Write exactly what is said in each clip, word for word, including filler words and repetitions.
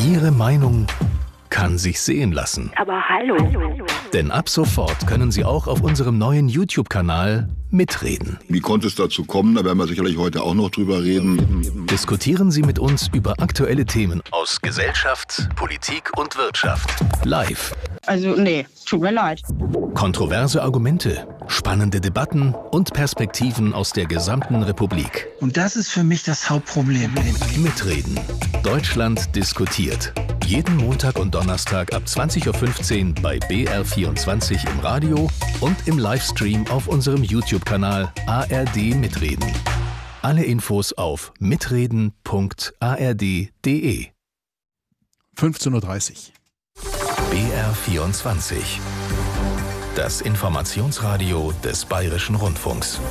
Ihre Meinung kann sich sehen lassen. Aber hallo. Denn ab sofort können Sie auch auf unserem neuen YouTube-Kanal mitreden. Wie konnte es dazu kommen? Da werden wir sicherlich heute auch noch drüber reden. Diskutieren Sie mit uns über aktuelle Themen aus Gesellschaft, Politik und Wirtschaft. Live. Also nee, tut mir leid. Kontroverse Argumente, spannende Debatten und Perspektiven aus der gesamten Republik. Und das ist für mich das Hauptproblem. Mitreden. Deutschland diskutiert. Jeden Montag und Donnerstag ab zwanzig Uhr fünfzehn bei B R vierundzwanzig im Radio und im Livestream auf unserem YouTube-Kanal A R D Mitreden. Alle Infos auf mitreden punkt a r d punkt d e. fünfzehn Uhr dreißig. B R vierundzwanzig. Das Informationsradio des Bayerischen Rundfunks.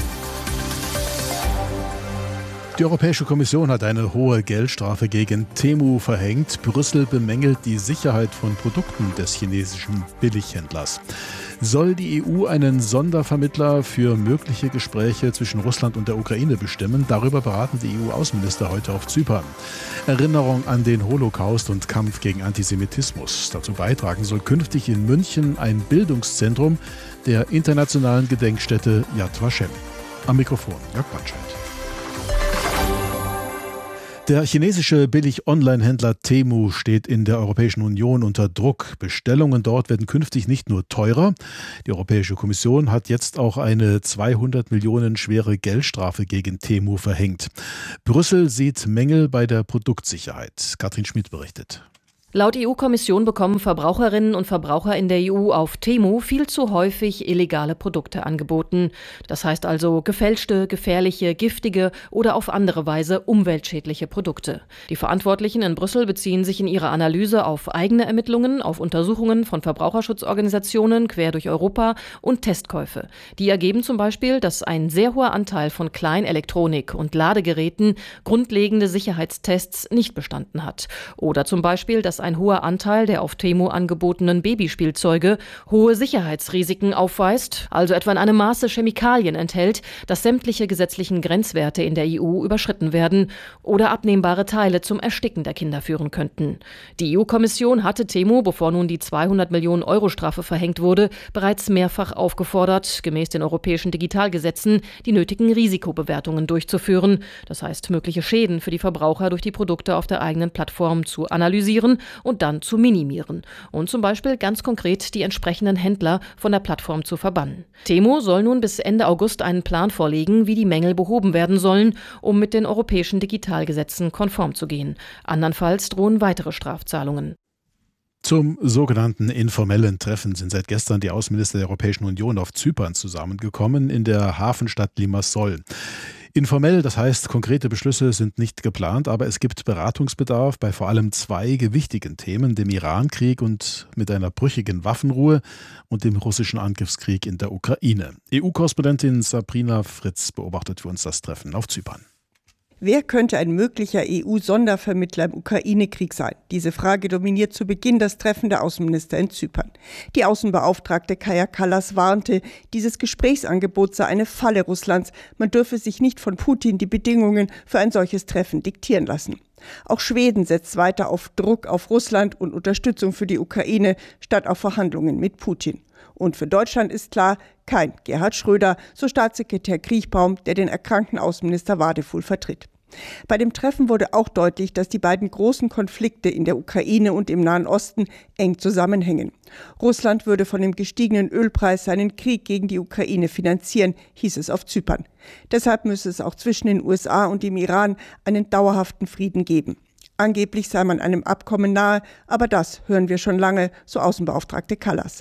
Die Europäische Kommission hat eine hohe Geldstrafe gegen Temu verhängt. Brüssel bemängelt die Sicherheit von Produkten des chinesischen Billighändlers. Soll die E U einen Sondervermittler für mögliche Gespräche zwischen Russland und der Ukraine bestimmen? Darüber beraten die E U-Außenminister heute auf Zypern. Erinnerung an den Holocaust und Kampf gegen Antisemitismus. Dazu beitragen soll künftig in München ein Bildungszentrum der internationalen Gedenkstätte Yad Vashem. Am Mikrofon Jörg Brandscheid. Der chinesische Billig-Online-Händler Temu steht in der Europäischen Union unter Druck. Bestellungen dort werden künftig nicht nur teurer. Die Europäische Kommission hat jetzt auch eine zweihundert Millionen schwere Geldstrafe gegen Temu verhängt. Brüssel sieht Mängel bei der Produktsicherheit. Katrin Schmidt berichtet. Laut E U-Kommission bekommen Verbraucherinnen und Verbraucher in der E U auf Temu viel zu häufig illegale Produkte angeboten. Das heißt also gefälschte, gefährliche, giftige oder auf andere Weise umweltschädliche Produkte. Die Verantwortlichen in Brüssel beziehen sich in ihrer Analyse auf eigene Ermittlungen, auf Untersuchungen von Verbraucherschutzorganisationen quer durch Europa und Testkäufe. Die ergeben zum Beispiel, dass ein sehr hoher Anteil von Kleinelektronik und Ladegeräten grundlegende Sicherheitstests nicht bestanden hat. Oder zum Beispiel, dass ein hoher Anteil der auf Temu angebotenen Babyspielzeuge hohe Sicherheitsrisiken aufweist, also etwa in einem Maße Chemikalien enthält, dass sämtliche gesetzlichen Grenzwerte in der E U überschritten werden oder abnehmbare Teile zum Ersticken der Kinder führen könnten. Die E U-Kommission hatte Temu, bevor nun die zweihundert Millionen Euro Strafe verhängt wurde, bereits mehrfach aufgefordert, gemäß den europäischen Digitalgesetzen die nötigen Risikobewertungen durchzuführen, das heißt mögliche Schäden für die Verbraucher durch die Produkte auf der eigenen Plattform zu analysieren und dann zu minimieren und zum Beispiel ganz konkret die entsprechenden Händler von der Plattform zu verbannen. Temu soll nun bis Ende August einen Plan vorlegen, wie die Mängel behoben werden sollen, um mit den europäischen Digitalgesetzen konform zu gehen. Andernfalls drohen weitere Strafzahlungen. Zum sogenannten informellen Treffen sind seit gestern die Außenminister der Europäischen Union auf Zypern zusammengekommen, in der Hafenstadt Limassol. Informell, das heißt, konkrete Beschlüsse sind nicht geplant, aber es gibt Beratungsbedarf bei vor allem zwei gewichtigen Themen, dem Irankrieg und mit einer brüchigen Waffenruhe und dem russischen Angriffskrieg in der Ukraine. E U-Korrespondentin Sabrina Fritz beobachtet für uns das Treffen auf Zypern. Wer könnte ein möglicher E U-Sondervermittler im Ukraine-Krieg sein? Diese Frage dominiert zu Beginn das Treffen der Außenminister in Zypern. Die Außenbeauftragte Kaja Kallas warnte, dieses Gesprächsangebot sei eine Falle Russlands. Man dürfe sich nicht von Putin die Bedingungen für ein solches Treffen diktieren lassen. Auch Schweden setzt weiter auf Druck auf Russland und Unterstützung für die Ukraine statt auf Verhandlungen mit Putin. Und für Deutschland ist klar, kein Gerhard Schröder, so Staatssekretär Kriechbaum, der den erkrankten Außenminister Wadefuhl vertritt. Bei dem Treffen wurde auch deutlich, dass die beiden großen Konflikte in der Ukraine und im Nahen Osten eng zusammenhängen. Russland würde von dem gestiegenen Ölpreis seinen Krieg gegen die Ukraine finanzieren, hieß es auf Zypern. Deshalb müsse es auch zwischen den U S A und dem Iran einen dauerhaften Frieden geben. Angeblich sei man einem Abkommen nahe, aber das hören wir schon lange, so Außenbeauftragte Kallas.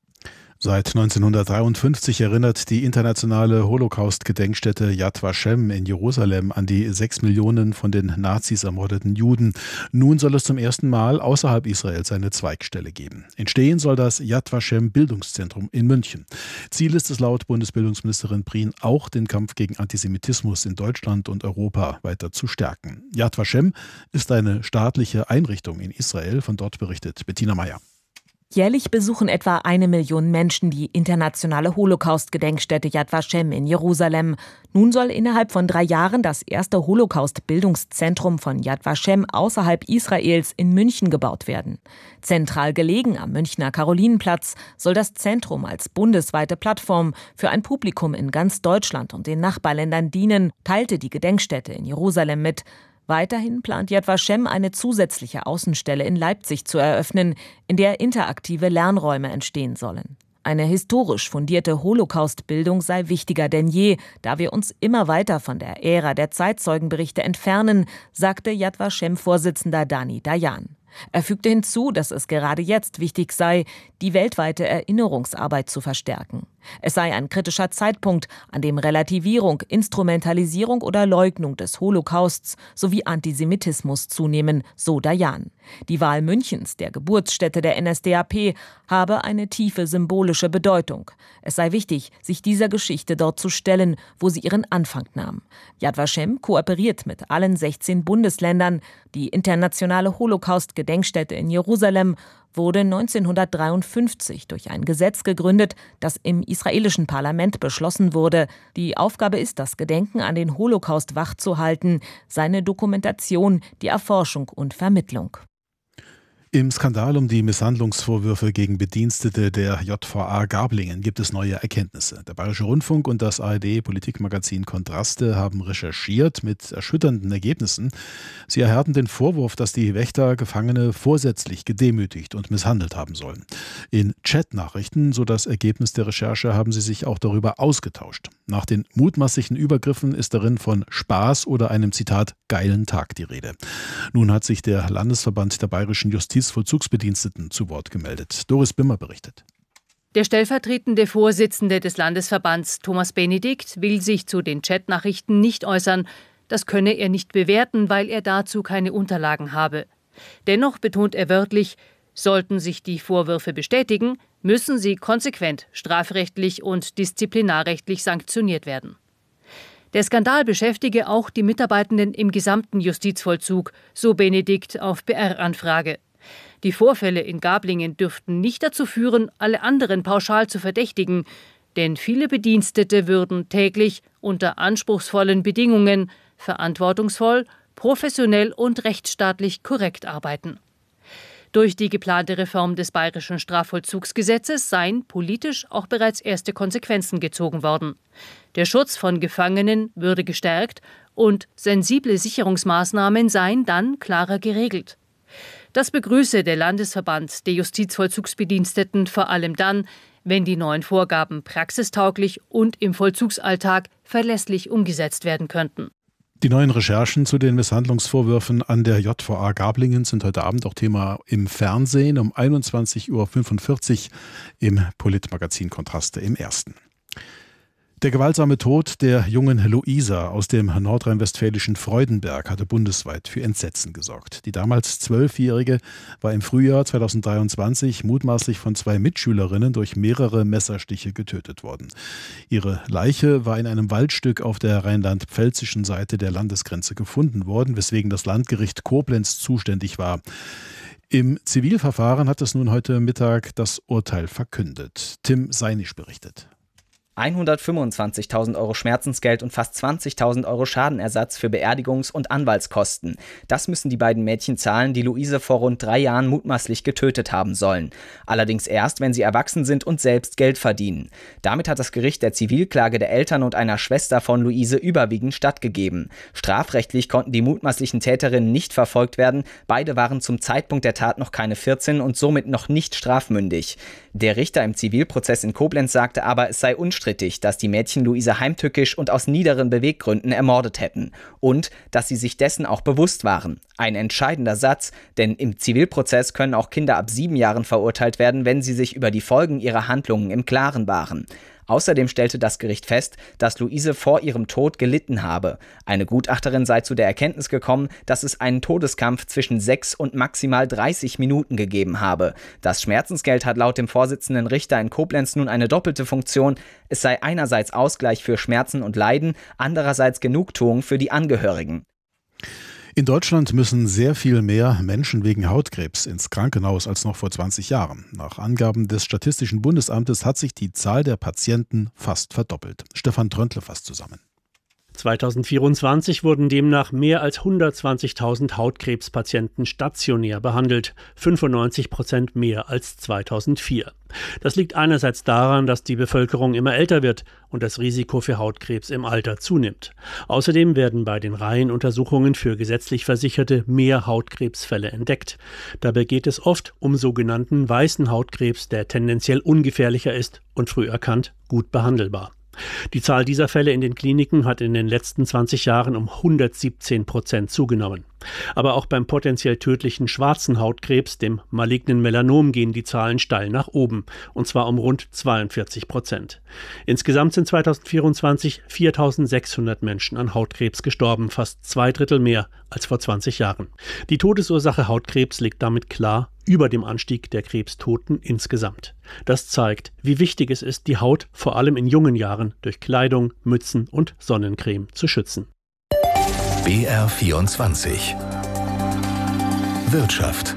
Seit neunzehnhundertdreiundfünfzig erinnert die internationale Holocaust-Gedenkstätte Yad Vashem in Jerusalem an die sechs Millionen von den Nazis ermordeten Juden. Nun soll es zum ersten Mal außerhalb Israels eine Zweigstelle geben. Entstehen soll das Yad Vashem Bildungszentrum in München. Ziel ist es laut Bundesbildungsministerin Prien auch, den Kampf gegen Antisemitismus in Deutschland und Europa weiter zu stärken. Yad Vashem ist eine staatliche Einrichtung in Israel. Von dort berichtet Bettina Meyer. Jährlich besuchen etwa eine Million Menschen die internationale Holocaust-Gedenkstätte Yad Vashem in Jerusalem. Nun soll innerhalb von drei Jahren das erste Holocaust-Bildungszentrum von Yad Vashem außerhalb Israels in München gebaut werden. Zentral gelegen am Münchner Karolinenplatz soll das Zentrum als bundesweite Plattform für ein Publikum in ganz Deutschland und den Nachbarländern dienen, teilte die Gedenkstätte in Jerusalem mit. Weiterhin plant Yad Vashem, eine zusätzliche Außenstelle in Leipzig zu eröffnen, in der interaktive Lernräume entstehen sollen. Eine historisch fundierte Holocaust-Bildung sei wichtiger denn je, da wir uns immer weiter von der Ära der Zeitzeugenberichte entfernen, sagte Yad Vashem-Vorsitzender Dani Dayan. Er fügte hinzu, dass es gerade jetzt wichtig sei, die weltweite Erinnerungsarbeit zu verstärken. Es sei ein kritischer Zeitpunkt, an dem Relativierung, Instrumentalisierung oder Leugnung des Holocausts sowie Antisemitismus zunehmen, so Dayan. Die Wahl Münchens, der Geburtsstätte der N S D A P, habe eine tiefe symbolische Bedeutung. Es sei wichtig, sich dieser Geschichte dort zu stellen, wo sie ihren Anfang nahm. Yad Vashem kooperiert mit allen sechzehn Bundesländern. Die internationale Holocaust-Gedenkstätte in Jerusalem wurde neunzehnhundertdreiundfünfzig durch ein Gesetz gegründet, das im israelischen Parlament beschlossen wurde. Die Aufgabe ist, das Gedenken an den Holocaust wachzuhalten, seine Dokumentation, die Erforschung und Vermittlung. Im Skandal um die Misshandlungsvorwürfe gegen Bedienstete der J V A Garblingen gibt es neue Erkenntnisse. Der Bayerische Rundfunk und das A R D-Politikmagazin Kontraste haben recherchiert mit erschütternden Ergebnissen. Sie erhärten den Vorwurf, dass die Wächter Gefangene vorsätzlich gedemütigt und misshandelt haben sollen. In Chatnachrichten, so das Ergebnis der Recherche, haben sie sich auch darüber ausgetauscht. Nach den mutmaßlichen Übergriffen ist darin von Spaß oder einem, Zitat, geilen Tag die Rede. Nun hat sich der Landesverband der bayerischen Justizvollzugsbediensteten zu Wort gemeldet. Doris Bimmer berichtet. Der stellvertretende Vorsitzende des Landesverbands, Thomas Benedikt, will sich zu den Chatnachrichten nicht äußern. Das könne er nicht bewerten, weil er dazu keine Unterlagen habe. Dennoch betont er wörtlich, sollten sich die Vorwürfe bestätigen, müssen sie konsequent strafrechtlich und disziplinarrechtlich sanktioniert werden. Der Skandal beschäftige auch die Mitarbeitenden im gesamten Justizvollzug, so Benedikt auf B R-Anfrage. Die Vorfälle in Garblingen dürften nicht dazu führen, alle anderen pauschal zu verdächtigen, denn viele Bedienstete würden täglich unter anspruchsvollen Bedingungen verantwortungsvoll, professionell und rechtsstaatlich korrekt arbeiten. Durch die geplante Reform des bayerischen Strafvollzugsgesetzes seien politisch auch bereits erste Konsequenzen gezogen worden. Der Schutz von Gefangenen würde gestärkt und sensible Sicherungsmaßnahmen seien dann klarer geregelt. Das begrüße der Landesverband der Justizvollzugsbediensteten vor allem dann, wenn die neuen Vorgaben praxistauglich und im Vollzugsalltag verlässlich umgesetzt werden könnten. Die neuen Recherchen zu den Misshandlungsvorwürfen an der J V A Garblingen sind heute Abend auch Thema im Fernsehen um einundzwanzig Uhr fünfundvierzig im Politmagazin Kontraste im Ersten. Der gewaltsame Tod der jungen Luisa aus dem nordrhein-westfälischen Freudenberg hatte bundesweit für Entsetzen gesorgt. Die damals Zwölfjährige war im Frühjahr zweitausenddreiundzwanzig mutmaßlich von zwei Mitschülerinnen durch mehrere Messerstiche getötet worden. Ihre Leiche war in einem Waldstück auf der rheinland-pfälzischen Seite der Landesgrenze gefunden worden, weswegen das Landgericht Koblenz zuständig war. Im Zivilverfahren hat es nun heute Mittag das Urteil verkündet. Tim Seinisch berichtet. hundertfünfundzwanzigtausend Euro Schmerzensgeld und fast zwanzigtausend Euro Schadenersatz für Beerdigungs- und Anwaltskosten. Das müssen die beiden Mädchen zahlen, die Luise vor rund drei Jahren mutmaßlich getötet haben sollen. Allerdings erst, wenn sie erwachsen sind und selbst Geld verdienen. Damit hat das Gericht der Zivilklage der Eltern und einer Schwester von Luise überwiegend stattgegeben. Strafrechtlich konnten die mutmaßlichen Täterinnen nicht verfolgt werden. Beide waren zum Zeitpunkt der Tat noch keine vierzehn und somit noch nicht strafmündig. Der Richter im Zivilprozess in Koblenz sagte aber, es sei unstrittig, dass die Mädchen Luise heimtückisch und aus niederen Beweggründen ermordet hätten und dass sie sich dessen auch bewusst waren. Ein entscheidender Satz, denn im Zivilprozess können auch Kinder ab sieben Jahren verurteilt werden, wenn sie sich über die Folgen ihrer Handlungen im Klaren waren. Außerdem stellte das Gericht fest, dass Luise vor ihrem Tod gelitten habe. Eine Gutachterin sei zu der Erkenntnis gekommen, dass es einen Todeskampf zwischen sechs und maximal dreißig Minuten gegeben habe. Das Schmerzensgeld hat laut dem Vorsitzenden Richter in Koblenz nun eine doppelte Funktion. Es sei einerseits Ausgleich für Schmerzen und Leiden, andererseits Genugtuung für die Angehörigen. In Deutschland müssen sehr viel mehr Menschen wegen Hautkrebs ins Krankenhaus als noch vor zwanzig Jahren. Nach Angaben des Statistischen Bundesamtes hat sich die Zahl der Patienten fast verdoppelt. Stefan Tröntle fasst zusammen. zweitausendvierundzwanzig wurden demnach mehr als hundertzwanzigtausend Hautkrebspatienten stationär behandelt, fünfundneunzig Prozent mehr als zweitausendvier. Das liegt einerseits daran, dass die Bevölkerung immer älter wird und das Risiko für Hautkrebs im Alter zunimmt. Außerdem werden bei den Reihenuntersuchungen für gesetzlich Versicherte mehr Hautkrebsfälle entdeckt. Dabei geht es oft um sogenannten weißen Hautkrebs, der tendenziell ungefährlicher ist und früh erkannt gut behandelbar. Die Zahl dieser Fälle in den Kliniken hat in den letzten zwanzig Jahren um hundertsiebzehn Prozent zugenommen. Aber auch beim potenziell tödlichen schwarzen Hautkrebs, dem malignen Melanom, gehen die Zahlen steil nach oben, und zwar um rund zweiundvierzig Prozent. Insgesamt sind zweitausendvierundzwanzig viertausendsechshundert Menschen an Hautkrebs gestorben, fast zwei Drittel mehr als vor zwanzig Jahren. Die Todesursache Hautkrebs liegt damit klar über dem Anstieg der Krebstoten insgesamt. Das zeigt, wie wichtig es ist, die Haut vor allem in jungen Jahren durch Kleidung, Mützen und Sonnencreme zu schützen. B R vierundzwanzig Wirtschaft.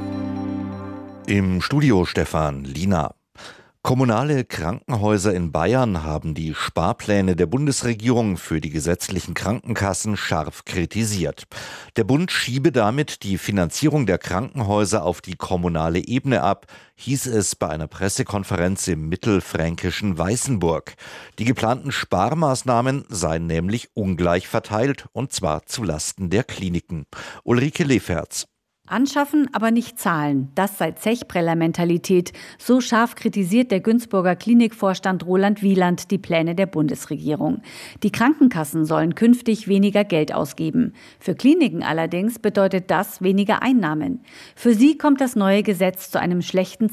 Im Studio Stefan Lina. Kommunale Krankenhäuser in Bayern haben die Sparpläne der Bundesregierung für die gesetzlichen Krankenkassen scharf kritisiert. Der Bund schiebe damit die Finanzierung der Krankenhäuser auf die kommunale Ebene ab, hieß es bei einer Pressekonferenz im mittelfränkischen Weißenburg. Die geplanten Sparmaßnahmen seien nämlich ungleich verteilt, und zwar zulasten der Kliniken. Ulrike Leferz. Anschaffen, aber nicht zahlen. Das sei Zechpreller-Mentalität. So scharf kritisiert der Günzburger Klinikvorstand Roland Wieland die Pläne der Bundesregierung. Die Krankenkassen sollen künftig weniger Geld ausgeben. Für Kliniken allerdings bedeutet das weniger Einnahmen. Für sie kommt das neue Gesetz zu einem schlechten